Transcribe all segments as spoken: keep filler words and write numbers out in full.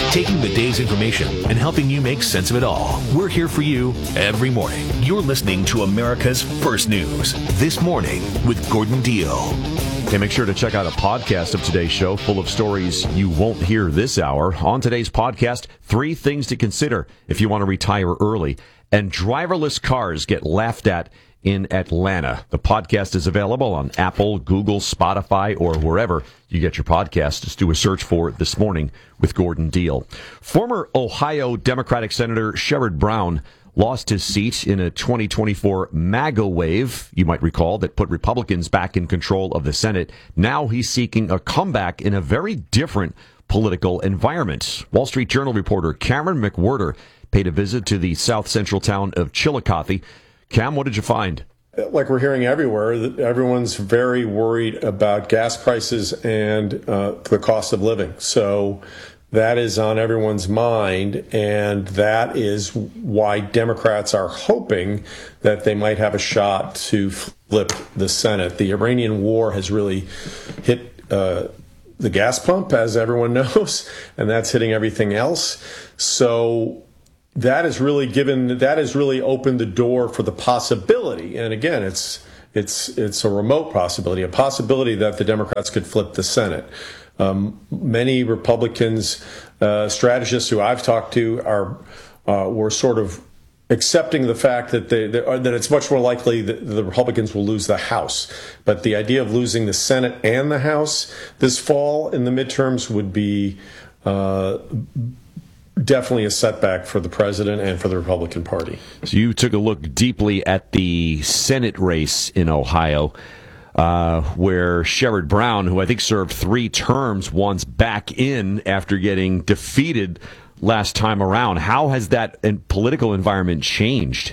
taking the day's information and helping you make sense of it all. We're here for you every morning. You're listening to America's First News, This Morning with Gordon Deal. Hey, make sure to check out a podcast of today's show full of stories you won't hear this hour. On today's podcast, three things to consider if you want to retire early. And driverless cars get laughed at in Atlanta. The podcast is available on Apple, Google, Spotify, or wherever you get your podcasts. Just do a search for This Morning with Gordon Deal. Former Ohio Democratic Senator Sherrod Brown lost his seat in a twenty twenty-four MAGA wave, you might recall, that put Republicans back in control of the Senate. Now he's seeking a comeback in a very different political environment. Wall Street Journal reporter Cameron McWhirter paid a visit to the south central town of Chillicothe. Cam, what did you find? Like we're hearing everywhere, everyone's very worried about gas prices and uh, the cost of living. So that is on everyone's mind, and that is why Democrats are hoping that they might have a shot to flip the Senate. The Iranian war has really hit uh, the gas pump, as everyone knows, and that's hitting everything else. So that has really given, that has really opened the door for the possibility, and again, it's it's it's a remote possibility, a possibility that the Democrats could flip the Senate. Um, many Republicans, uh, strategists who I've talked to, are uh, were sort of accepting the fact that they, they are, that it's much more likely that the Republicans will lose the House. But the idea of losing the Senate and the House this fall in the midterms would be uh, definitely a setback for the president and for the Republican Party. So you took a look deeply at the Senate race in Ohio, uh, where Sherrod Brown, who I think served three terms, wants back in after getting defeated last time around. How has that political environment changed?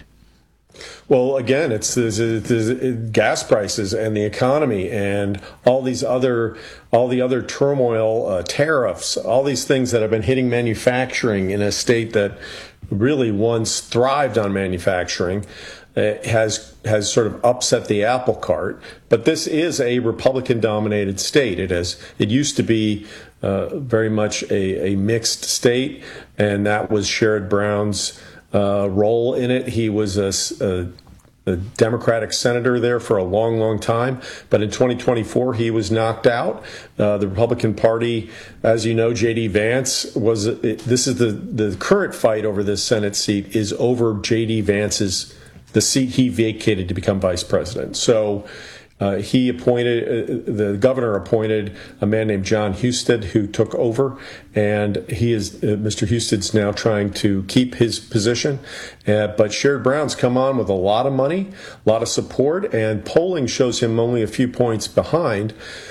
Well, again, it's, it's, it's gas prices and the economy and all these other, all the other turmoil, uh, tariffs, all these things that have been hitting manufacturing in a state that really once thrived on manufacturing. Uh, has has sort of upset the apple cart. But this is a Republican-dominated state. It has it used to be uh, very much a, a mixed state, and that was Sherrod Brown's uh, role in it. He was a, a, a Democratic senator there for a long, long time. But in twenty twenty-four, he was knocked out. Uh, the Republican Party, as you know, J D. Vance was. It, this is the the current fight over this Senate seat is over J D. Vance's. The seat he vacated to become vice president. So uh, he appointed, uh, the governor appointed a man named John Husted who took over, and he is, uh, Mister Husted's now trying to keep his position. Uh, but Sherrod Brown's come on with a lot of money, a lot of support, and polling shows him only a few points behind.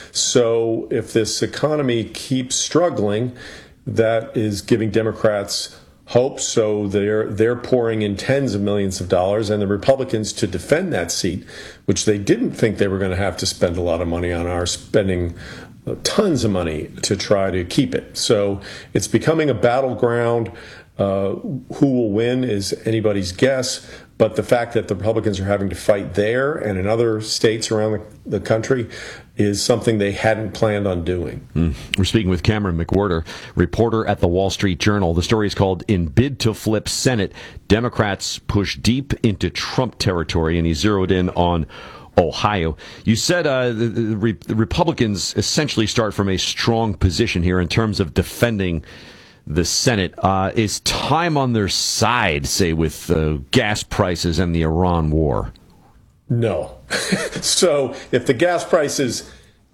So if this economy keeps struggling, that is giving Democrats hope, so they're they're pouring in tens of millions of dollars, and the Republicans, to defend that seat, which they didn't think they were going to have to spend a lot of money on, are spending tons of money to try to keep it. So it's becoming a battleground. Uh, who will win is anybody's guess, but the fact that the Republicans are having to fight there and in other states around the, the country is something they hadn't planned on doing. Mm. We're speaking with Cameron McWhirter, reporter at the Wall Street Journal. The story is called "In Bid to Flip Senate, Democrats Push Deep into Trump Territory," and he zeroed in on Ohio. You said uh, the, the, the Republicans essentially start from a strong position here in terms of defending the Senate. Uh, is time on their side, say, with uh, gas prices and the Iran war? No. So if the gas prices,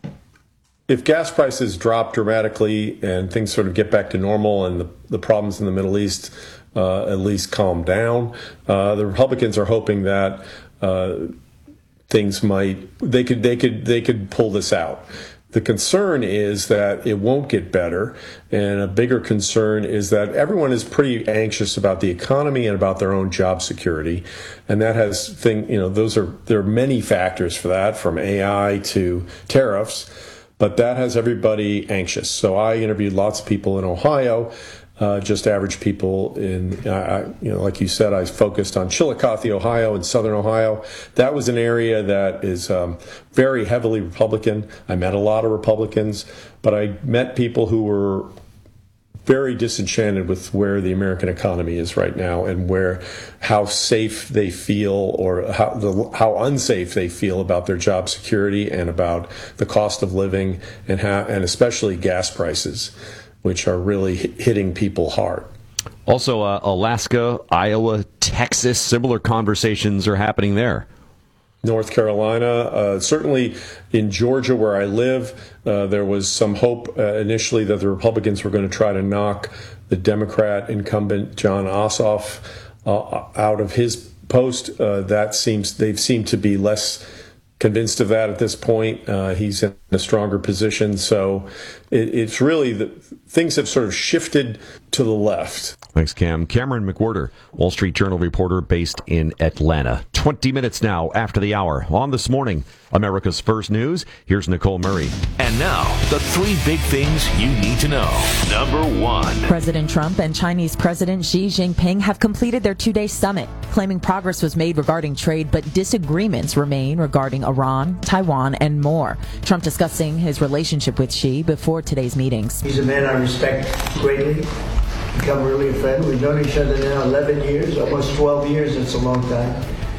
if gas prices drop dramatically and things sort of get back to normal and the, the problems in the Middle East uh, at least calm down, uh, the Republicans are hoping that uh, things might they could they could they could pull this out. The concern is that it won't get better, and a bigger concern is that everyone is pretty anxious about the economy and about their own job security, and that has thing you know those are there are many factors for that, from A I to tariffs, but that has everybody anxious. So I interviewed lots of people in Ohio. Uh, just average people in, uh, you know, like you said, I focused on Chillicothe, Ohio, and Southern Ohio. That was an area that is um, very heavily Republican. I met a lot of Republicans, but I met people who were very disenchanted with where the American economy is right now and where how safe they feel or how the, how unsafe they feel about their job security and about the cost of living and how, and especially gas prices, which are really hitting people hard. Also, uh, Alaska, Iowa, Texas, similar conversations are happening there. North Carolina, uh, certainly in Georgia, where I live, uh, there was some hope uh, initially that the Republicans were going to try to knock the Democrat incumbent Jon Ossoff uh, out of his post. Uh, that seems they've seemed to be less convinced of that at this point. Uh, he's in a stronger position, so it, it's really the, things have sort of shifted to the left. Thanks, Cam. Cameron McWhirter, Wall Street Journal reporter based in Atlanta. twenty minutes now after the hour. On This Morning, America's First News, here's Nicole Murray. And now, the three big things you need to know. Number one. President Trump and Chinese President Xi Jinping have completed their two-day summit, claiming progress was made regarding trade, but disagreements remain regarding Iran, Taiwan, and more. Trump discussing his relationship with Xi before today's meetings. He's a man I respect greatly. Become really a friend. We've known each other now eleven years, almost twelve years. It's a long time.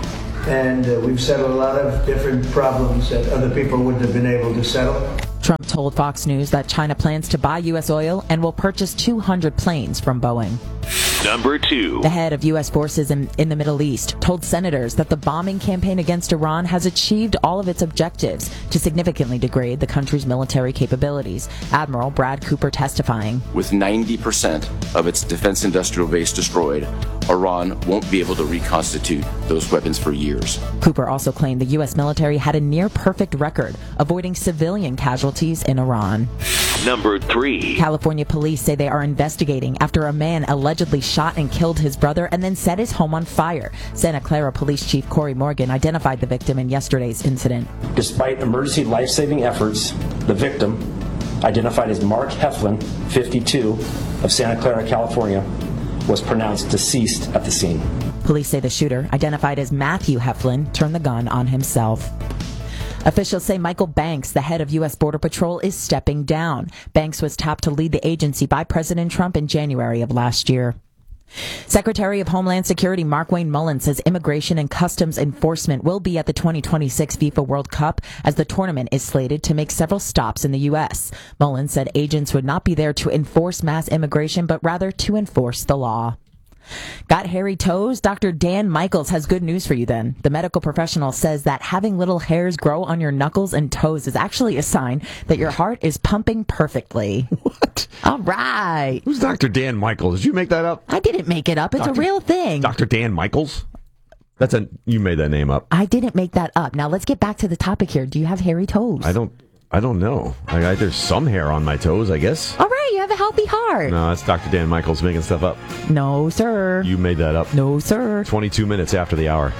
And uh, we've settled a lot of different problems that other people wouldn't have been able to settle. Trump told Fox News that China plans to buy U S oil and will purchase two hundred planes from Boeing. Number two. The head of U S forces in, in the Middle East told senators that the bombing campaign against Iran has achieved all of its objectives to significantly degrade the country's military capabilities. Admiral Brad Cooper testifying. With ninety percent of its defense industrial base destroyed, Iran won't be able to reconstitute those weapons for years. Cooper also claimed the U S military had a near-perfect record, avoiding civilian casualties in Iran. Number three. California police say they are investigating after a man allegedly shot and killed his brother and then set his home on fire. Santa Clara Police Chief Corey Morgan identified the victim in yesterday's incident. Despite emergency life-saving efforts, the victim, identified as Mark Heflin, fifty-two, of Santa Clara, California, was pronounced deceased at the scene. Police say the shooter, identified as Matthew Heflin, turned the gun on himself. Officials say Michael Banks, the head of U S Border Patrol, is stepping down. Banks was tapped to lead the agency by President Trump in January of last year. Secretary of Homeland Security Markwayne Mullin says immigration and customs enforcement will be at the twenty twenty-six FIFA World Cup as the tournament is slated to make several stops in the U S. Mullin said agents would not be there to enforce mass immigration, but rather to enforce the law. Got hairy toes? Doctor Dan Michaels has good news for you then. The medical professional says that having little hairs grow on your knuckles and toes is actually a sign that your heart is pumping perfectly. What? All right. Who's Doctor Dan Michaels? Did you make that up? I didn't make it up. It's Doctor a real thing. Doctor Dan Michaels? That's a you made that name up. I didn't make that up. Now let's get back to the topic here. Do you have hairy toes? I don't I don't know. I, I, there's some hair on my toes, I guess. All right, you have a healthy heart. No, that's Doctor Dan Michaels making stuff up. No, sir. You made that up. No, sir. twenty-two minutes after the hour.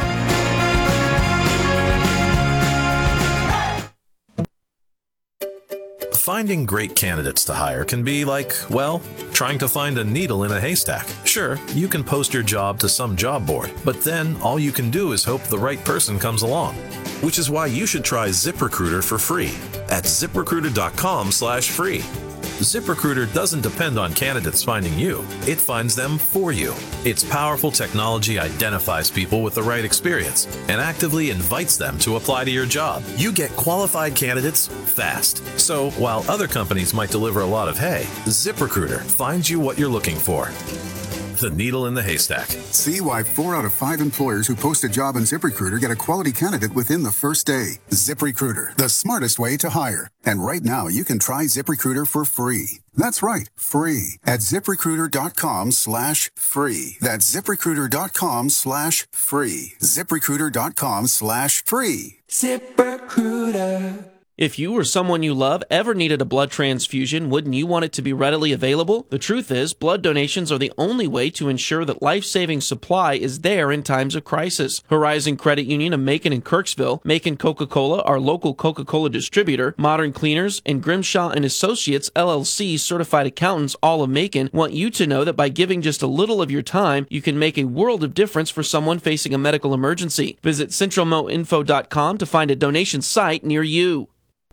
Finding great candidates to hire can be like, well, trying to find a needle in a haystack. Sure, you can post your job to some job board, but then all you can do is hope the right person comes along. Which is why you should try ZipRecruiter for free at ZipRecruiter.com slash free. ZipRecruiter doesn't depend on candidates finding you. It finds them for you. Its powerful technology identifies people with the right experience and actively invites them to apply to your job. You get qualified candidates fast. So while other companies might deliver a lot of hay, ZipRecruiter finds you what you're looking for. The needle in the haystack. See why four out of five employers who post a job on ZipRecruiter get a quality candidate within the first day. ZipRecruiter, the smartest way to hire. And right now, you can try ZipRecruiter for free. That's right, free. At ZipRecruiter.com slash free. That's ZipRecruiter.com slash free. ZipRecruiter.com slash free. ZipRecruiter. If you or someone you love ever needed a blood transfusion, wouldn't you want it to be readily available? The truth is, blood donations are the only way to ensure that life-saving supply is there in times of crisis. Horizon Credit Union of Macon and Kirksville, Macon Coca-Cola, our local Coca-Cola distributor, Modern Cleaners, and Grimshaw and Associates, L L C certified accountants, all of Macon, want you to know that by giving just a little of your time, you can make a world of difference for someone facing a medical emergency. Visit central mo info dot com to find a donation site near you.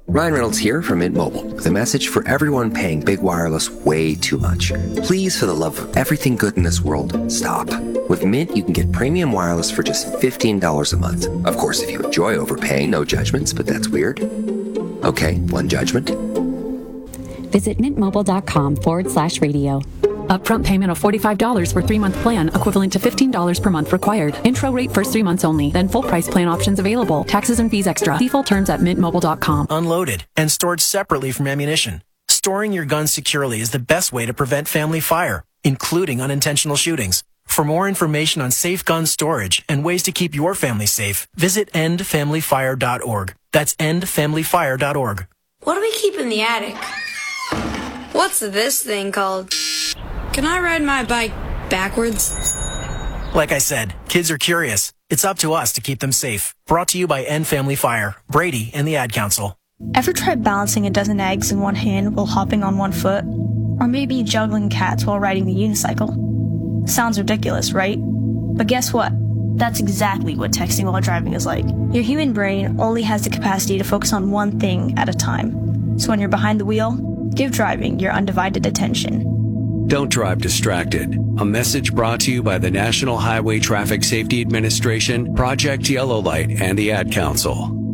Ryan Reynolds here from Mint Mobile with a message for everyone paying big wireless way too much. Please, for the love of everything good in this world, stop. With Mint, you can get premium wireless for just fifteen dollars a month. Of course, if you enjoy overpaying, no judgments, but that's weird. Okay, one judgment. Visit mintmobile.com forward slash radio. Upfront payment of forty-five dollars for three-month plan, equivalent to fifteen dollars per month required. Intro rate first three months only, then full price plan options available. Taxes and fees extra. See full terms at mint mobile dot com. Unloaded and stored separately from ammunition. Storing your gun securely is the best way to prevent family fire, including unintentional shootings. For more information on safe gun storage and ways to keep your family safe, visit end family fire dot org. That's end family fire dot org. What do we keep in the attic? What's this thing called? Can I ride my bike backwards? Like I said, kids are curious. It's up to us to keep them safe. Brought to you by End Family Fire, Brady, and the Ad Council. Ever tried balancing a dozen eggs in one hand while hopping on one foot? Or maybe juggling cats while riding the unicycle? Sounds ridiculous, right? But guess what? That's exactly what texting while driving is like. Your human brain only has the capacity to focus on one thing at a time. So when you're behind the wheel, give driving your undivided attention. Don't drive distracted. A message brought to you by the National Highway Traffic Safety Administration, Project Yellow Light, and the Ad Council.